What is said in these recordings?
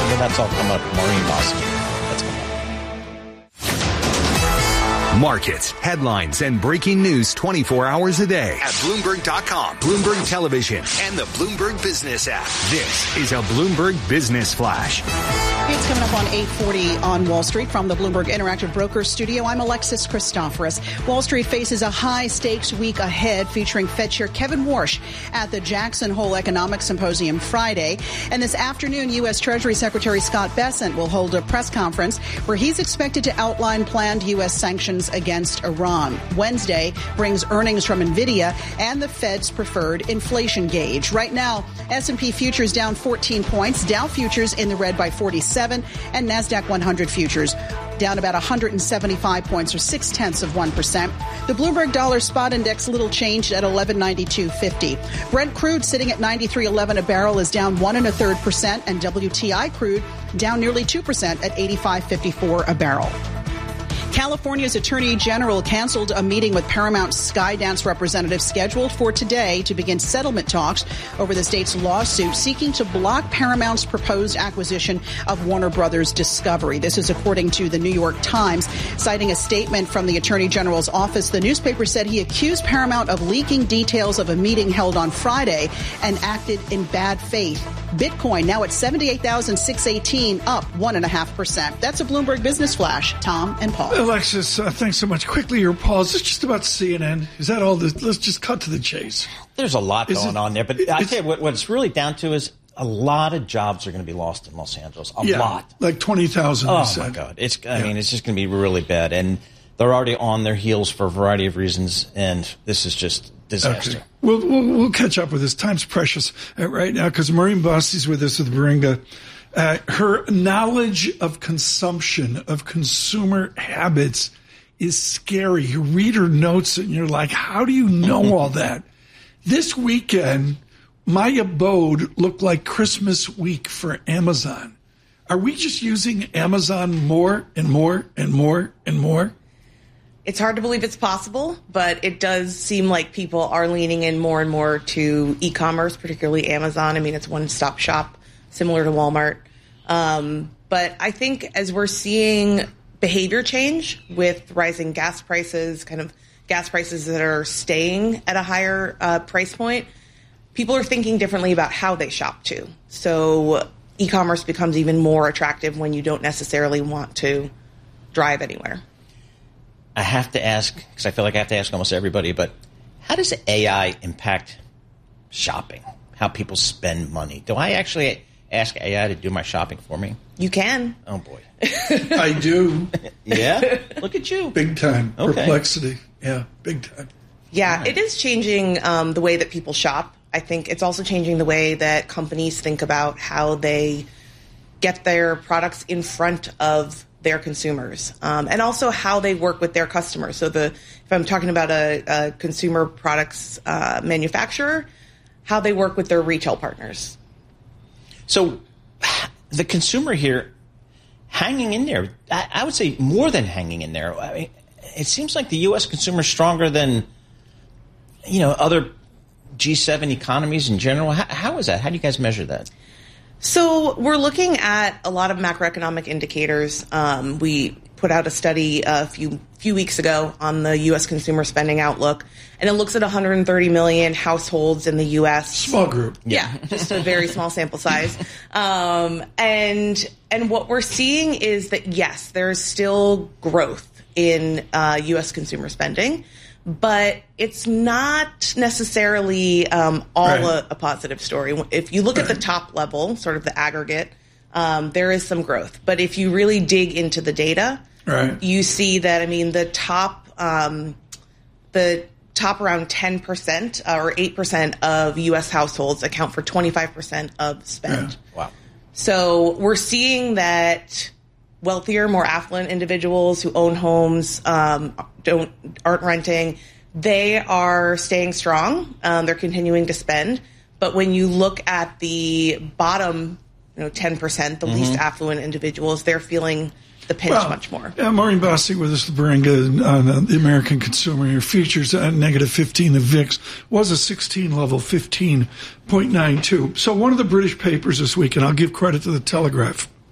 That's all coming up. Maureen Bossi. That's coming up. Markets, headlines, and breaking news 24 hours a day at Bloomberg.com, Bloomberg Television, and the Bloomberg Business app. This is a Bloomberg Business Flash. It's coming up on 8:40 on Wall Street from the Bloomberg Interactive Brokers Studio. I'm Alexis Christoforous. Wall Street faces a high-stakes week ahead featuring Fed Chair Kevin Warsh at the Jackson Hole Economic Symposium Friday. And this afternoon, U.S. Treasury Secretary Scott Bessent will hold a press conference where he's expected to outline planned U.S. sanctions against Iran. Wednesday brings earnings from NVIDIA and the Fed's preferred inflation gauge. Right now, S&P futures down 14 points, Dow futures in the red by 47, and NASDAQ 100 futures down about 175 points or 0.6%. The Bloomberg Dollar Spot Index little changed at 1192.50. Brent crude sitting at 93.11 a barrel is down 1 1/3%, and WTI crude down nearly 2% at 85.54 a barrel. California's Attorney General canceled a meeting with Paramount Skydance representatives scheduled for today to begin settlement talks over the state's lawsuit seeking to block Paramount's proposed acquisition of Warner Brothers Discovery. This is according to the New York Times. Citing a statement from the Attorney General's office, the newspaper said he accused Paramount of leaking details of a meeting held on Friday and acted in bad faith. Bitcoin now at 78,618, up 1.5%. That's a Bloomberg Business Flash. Tom and Paul. Alexis, thanks so much. Quickly, your Paul, is this just about CNN? Is that all? Let's just cut to the chase. There's a lot going on there, but I tell you what it's really down to is a lot of jobs are going to be lost in Los Angeles. A lot. Like 20,000. Oh, my God. I mean, it's just going to be really bad. And they're already on their heels for a variety of reasons, and this is just disaster. Okay. We'll catch up with this. Time's precious right now because Maureen Bossi's with us with Baringa. Her knowledge of consumption, of consumer habits is scary. You read her notes and you're like, how do you know all that? This weekend, my abode looked like Christmas week for Amazon. Are we just using Amazon more and more and more and more? It's hard to believe it's possible, but it does seem like people are leaning in more and more to e-commerce, particularly Amazon. I mean, it's one-stop shop, similar to Walmart. But I think as we're seeing behavior change with rising gas prices, kind of gas prices that are staying at a higher price point, people are thinking differently about how they shop too. So e-commerce becomes even more attractive when you don't necessarily want to drive anywhere. I have to ask, because I feel like I have to ask almost everybody, but how does AI impact shopping, how people spend money? Do I actually ask AI to do my shopping for me? You can. Oh, boy. I do. Yeah? Look at you. Big time. Okay. Perplexity. Yeah, big time. Yeah, it is changing the way that people shop. I think it's also changing the way that companies think about how they get their products in front of their consumers, and also how they work with their customers. So if I'm talking about a consumer products manufacturer, how they work with their retail partners. So the consumer here, hanging in there, I would say more than hanging in there. I mean, it seems like the U.S. consumer is stronger than, other G7 economies in general. How is that? How do you guys measure that? So we're looking at a lot of macroeconomic indicators. We put out a study a few weeks ago on the U.S. consumer spending outlook, and it looks at 130 million households in the U.S. Small group. Yeah, just a very small sample size. And what we're seeing is that, yes, there's still growth in U.S. consumer spending, but it's not necessarily a positive story. If you look at the top level, sort of the aggregate, there is some growth. But if you really dig into the data, you see that, the top around 10% or 8% of U.S. households account for 25% of spend. Yeah. Wow. So we're seeing that wealthier, more affluent individuals who own homes, aren't renting, they are staying strong. They're continuing to spend. But when you look at the bottom, 10%, the least affluent individuals, they're feeling the pinch much more. Maureen Bossi with us, Baringa, on the American consumer here. Futures at -15. The VIX was a 16 level, 15.92. So one of the British papers this week, and I'll give credit to the Telegraph,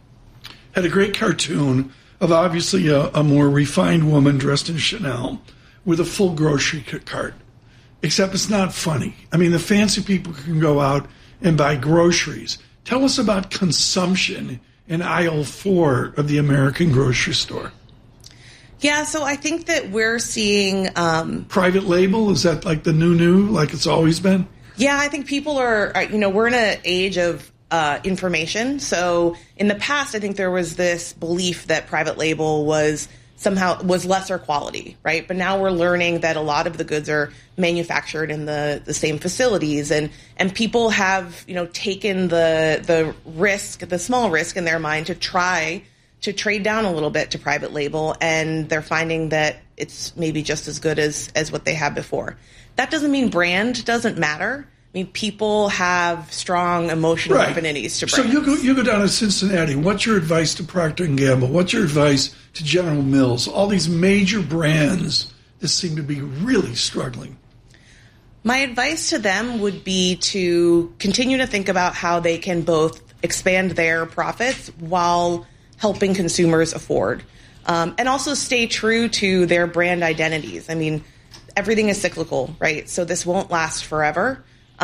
had a great cartoon of obviously a more refined woman dressed in Chanel with a full grocery cart. Except it's not funny. I mean, the fancy people can go out and buy groceries. Tell us about consumption in aisle 4 of the American grocery store. Yeah, so I think that we're seeing... private label, is that like the new, like it's always been? Yeah, I think people are, we're in an age of information. So in the past, I think there was this belief that private label was lesser quality, right? But now we're learning that a lot of the goods are manufactured in the same facilities, and people have, taken the risk, the small risk in their mind to try to trade down a little bit to private label, and they're finding that it's maybe just as good as what they had before. That doesn't mean brand doesn't matter. I mean, people have strong emotional affinities to brands. So you go down to Cincinnati. What's your advice to Procter & Gamble? What's your advice to General Mills? All these major brands that seem to be really struggling. My advice to them would be to continue to think about how they can both expand their profits while helping consumers afford, and also stay true to their brand identities. I mean, everything is cyclical, right? So this won't last forever.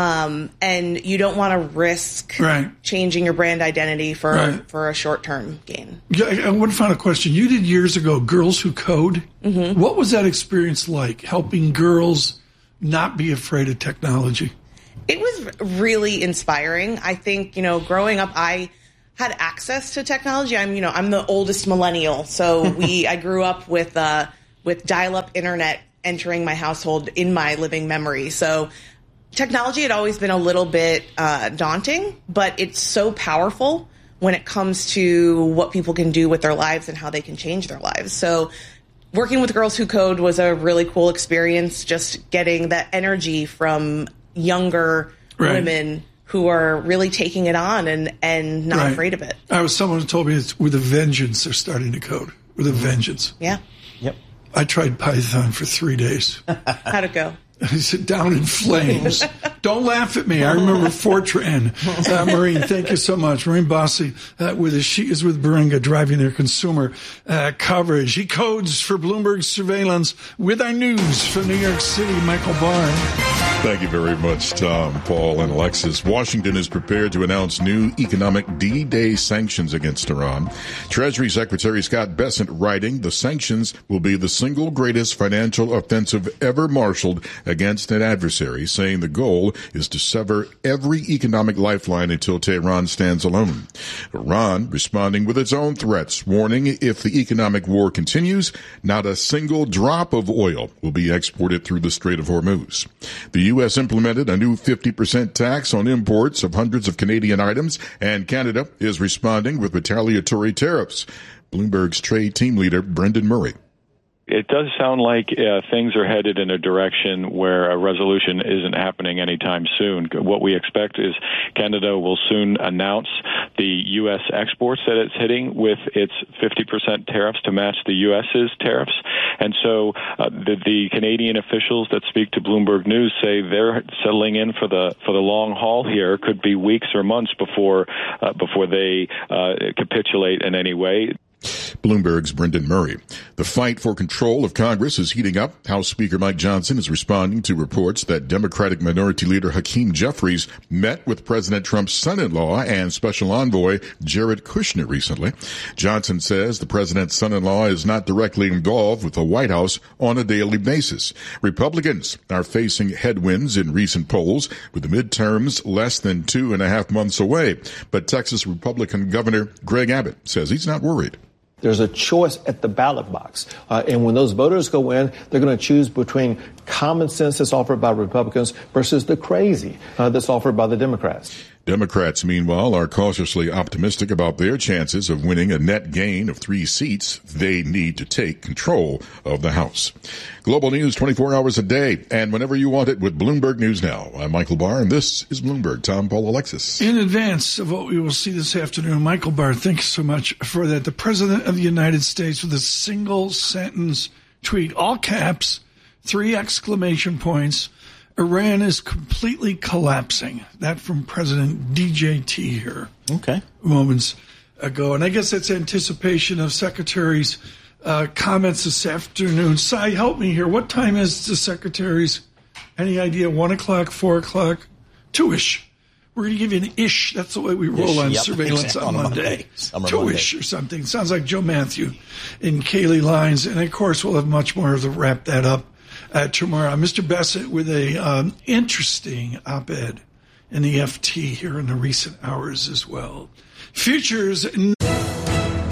And you don't want to risk changing your brand identity for a short-term gain. Yeah, one final question. You did years ago Girls Who Code. Mm-hmm. What was that experience like, helping girls not be afraid of technology? It was really inspiring. I think, growing up, I had access to technology. I'm the oldest millennial, so I grew up with dial-up internet entering my household in my living memory. So technology had always been a little bit daunting, but it's so powerful when it comes to what people can do with their lives and how they can change their lives. So working with Girls Who Code was a really cool experience, just getting that energy from younger women who are really taking it on and not afraid of it. Someone told me it's with a vengeance they're starting to code. With a vengeance. Yeah. Yep. I tried Python for 3 days. How'd it go? I sit down in flames. Don't laugh at me. I remember Fortran. Maureen, thank you so much. Maureen Bossy with us. She is with Baringa, driving their consumer coverage. He codes for Bloomberg Surveillance with our news from New York City. Michael Barr. Thank you very much, Tom, Paul, and Alexis. Washington is prepared to announce new economic D-Day sanctions against Iran. Treasury Secretary Scott Bessent writing, the sanctions will be the single greatest financial offensive ever marshaled against an adversary, saying the goal is to sever every economic lifeline until Tehran stands alone. Iran responding with its own threats, warning if the economic war continues, not a single drop of oil will be exported through the Strait of Hormuz. The U.S. implemented a new 50% tax on imports of hundreds of Canadian items, and Canada is responding with retaliatory tariffs. Bloomberg's trade team leader, Brendan Murray. It does sound like things are headed in a direction where a resolution isn't happening anytime soon. What we expect is Canada will soon announce the U.S. exports that it's hitting with its 50% tariffs to match the U.S.'s tariffs. And so the Canadian officials that speak to Bloomberg News say they're settling in for the long haul here. Could be weeks or months before they capitulate in any way. Bloomberg's Brendan Murray. The fight for control of Congress is heating up. House Speaker Mike Johnson is responding to reports that Democratic Minority Leader Hakeem Jeffries met with President Trump's son-in-law and special envoy Jared Kushner recently. Johnson says the president's son-in-law is not directly involved with the White House on a daily basis. Republicans are facing headwinds in recent polls, with the midterms less than 2.5 months away. But Texas Republican Governor Greg Abbott says he's not worried. There's a choice at the ballot box. And when those voters go in, they're going to choose between common sense that's offered by Republicans versus the crazy that's offered by the Democrats. Democrats, meanwhile, are cautiously optimistic about their chances of winning a net gain of 3 seats. They need to take control of the House. Global news 24 hours a day and whenever you want it with Bloomberg News Now. I'm Michael Barr, and this is Bloomberg. Tom, Paul, Alexis. In advance of what we will see this afternoon, Michael Barr, thank you so much for that. The President of the United States with a single sentence tweet, all caps, 3 exclamation points. Iran is completely collapsing. That from President DJT here. Okay. Moments ago. And I guess that's anticipation of Secretary's comments this afternoon. Cy, help me here. What time is the Secretary's? Any idea? 1 o'clock, 4 o'clock? 2-ish. We're going to give you an ish. That's the way we roll on surveillance on Monday. 2-ish or something. Sounds like Joe Matthew and Kaylee Lines. And, of course, we'll have much more to wrap that up tomorrow. Mr. Bassett with a interesting op-ed in the FT here in the recent hours as well. Futures...